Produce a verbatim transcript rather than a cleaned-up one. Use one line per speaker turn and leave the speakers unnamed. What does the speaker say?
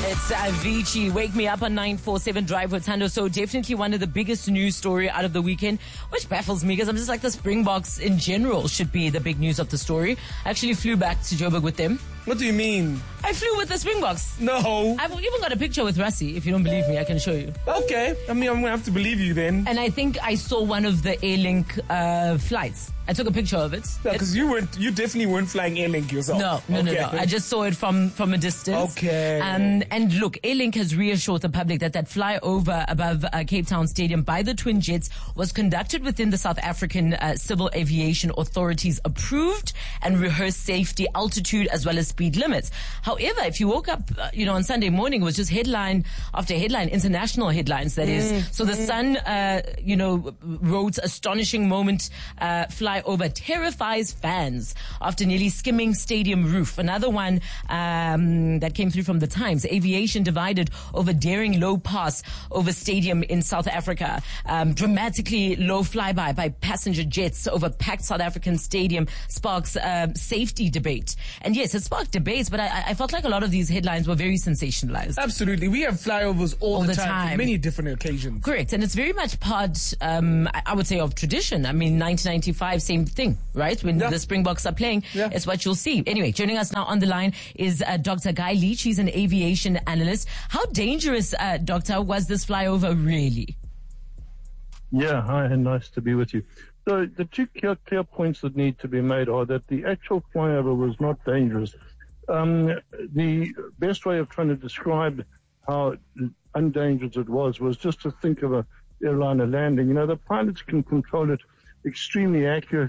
It's Avicii, Wake Me Up on nine four seven Drive with Tando. So definitely one of the biggest news story out of the weekend, which baffles me because I'm just like the Springboks in general should be the big news of the story. I actually flew back to Joburg with them.
What do you mean?
I flew with the Springboks.
No.
I've even got a picture with Rassie. If you don't believe me, I can show you.
Okay. I mean, I'm going to have to believe you then.
And I think I saw one of the Airlink uh, flights. I took a picture of it.
Yeah, because you weren't, you definitely weren't flying Airlink yourself.
No, no,
okay.
no, no. I just saw it from, from a distance.
Okay.
Um, and look, Airlink has reassured the public that that flyover above uh, Cape Town Stadium by the Twin Jets was conducted within the South African uh, Civil Aviation Authority's approved and rehearsed safety, altitude, as well as speed limits. However, if you woke up, uh, you know, on Sunday morning, it was just headline after headline, international headlines, that is.
Mm.
So the Sun, uh, you know, wrote astonishing moment, uh, flyover terrifies fans after nearly skimming stadium roof. Another one, um, that came through from the Times, aviation divided over daring low pass over stadium in South Africa. Um, dramatically low flyby by passenger jets over packed South African stadium sparks, uh, safety debate. And yes, it sparked debates, but I, I felt like a lot of these headlines were very sensationalized.
Absolutely. We have flyovers all,
all
the,
the
time,
time.
for many different occasions.
Correct. And it's very much part, um, I, I would say, of tradition. I mean, nineteen ninety-five, same thing, right? When
yeah.
the Springboks are playing,
yeah.
it's what you'll see. Anyway, joining us now on the line is uh, Doctor Guy Leach. He's an aviation analyst. How dangerous, uh, Doctor, was this flyover really?
Yeah, hi, and nice to be with you. So the two clear, clear points that need to be made are that the actual flyover was not dangerous. Um, the best way of trying to describe how undangerous it was was just to think of a airliner landing. You know, the pilots can control it extremely accurately.